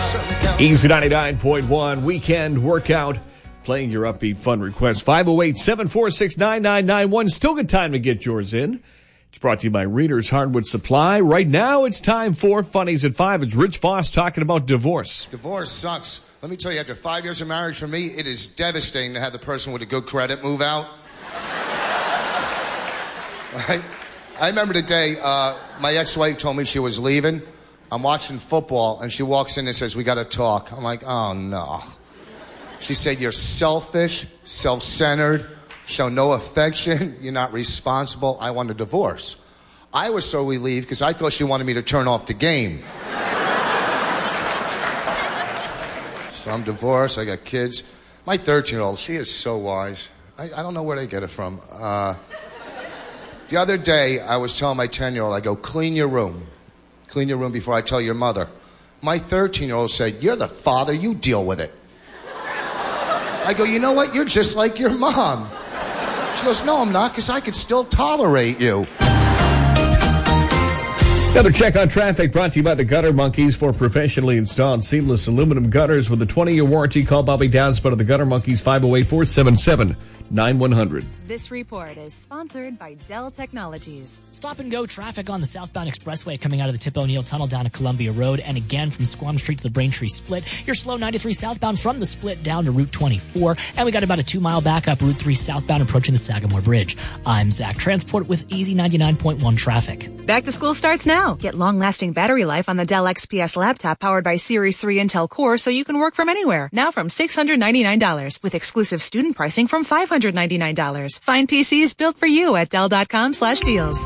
Easy 99.1 weekend workout. Playing your upbeat fun request. 508-746-9991. Still good time to get yours in. It's brought to you by Reader's Hardwood Supply. Right now, it's time for Funnies at 5. It's Rich Voss talking about divorce. Divorce sucks. Let me tell you, after 5 years of marriage for me, it is devastating to have the person with a good credit move out. I remember the day my ex-wife told me she was leaving. I'm watching football, and she walks in and says, "We got to talk." I'm like, oh, no. She said, "You're selfish, self-centered, show no affection, you're not responsible. I want a divorce." I was so relieved because I thought she wanted me to turn off the game. So I'm divorced, I got kids. My 13-year-old, she is so wise. I don't know where they get it from. The other day, I was telling my 10-year-old, I go, clean your room. Clean your room before I tell your mother. My 13-year-old said, "You're the father, you deal with it." I go, "You know what? You're just like your mom." She goes, "No, I'm not, because I could still tolerate you." Another check on traffic brought to you by the Gutter Monkeys for professionally installed seamless aluminum gutters with a 20-year warranty. Call Bobby Downsbot of the Gutter Monkeys, 508-477-9100. This report is sponsored by Dell Technologies. Stop and go traffic on the southbound expressway coming out of the Tip O'Neill Tunnel down to Columbia Road, and again from Squam Street to the Braintree Split. You're slow 93 southbound from the Split down to Route 24, and we got about a 2-mile backup Route 3 southbound approaching the Sagamore Bridge. I'm Zach Transport with Easy 99.1 traffic. Back to school starts now. Get long-lasting battery life on the Dell XPS laptop powered by Series 3 Intel Core so you can work from anywhere. Now from $699 with exclusive student pricing from $599. Find PCs built for you at Dell.com/deals.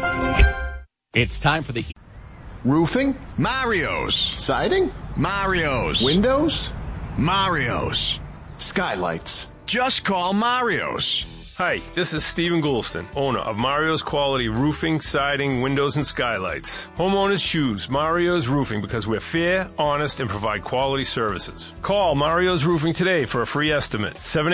It's time for the Roofing? Mario's. Siding? Mario's. Windows? Mario's. Skylights. Just call Mario's. Hi, this is Stephen Goulston, owner of Mario's Quality Roofing, Siding, Windows, and Skylights. Homeowners choose Mario's Roofing because we're fair, honest, and provide quality services. Call Mario's Roofing today for a free estimate,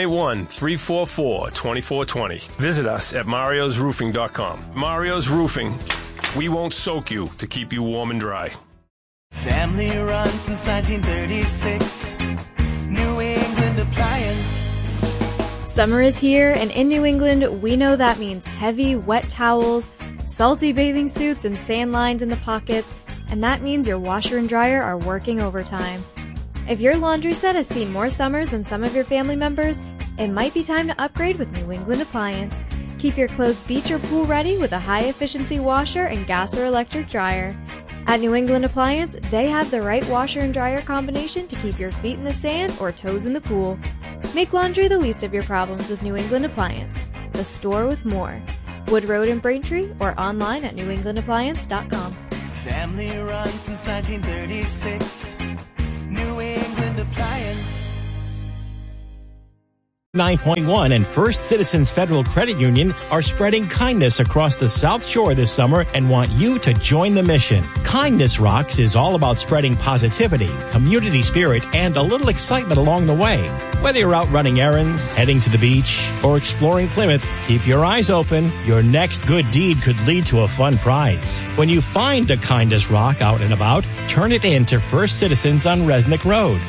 781-344-2420. Visit us at mariosroofing.com. Mario's Roofing, we won't soak you to keep you warm and dry. Family run since 1936, New England Appliance. Summer is here, and in New England, we know that means heavy, wet towels, salty bathing suits, and sand lines in the pockets, and that means your washer and dryer are working overtime. If your laundry set has seen more summers than some of your family members, it might be time to upgrade with New England Appliance. Keep your clothes beach or pool ready with a high-efficiency washer and gas or electric dryer. At New England Appliance, they have the right washer and dryer combination to keep your feet in the sand or toes in the pool. Make laundry the least of your problems with New England Appliance, the store with more. Wood Road in Braintree or online at newenglandappliance.com. Family run since 1936, New England Appliance. 9.1 and First Citizens Federal Credit Union are spreading kindness across the South Shore this summer and want you to join the mission. Kindness Rocks is all about spreading positivity, community spirit, and a little excitement along the way. Whether you're out running errands, heading to the beach, or exploring Plymouth, keep your eyes open. Your next good deed could lead to a fun prize. When you find a Kindness Rock out and about, turn it in to First Citizens on Resnick Road.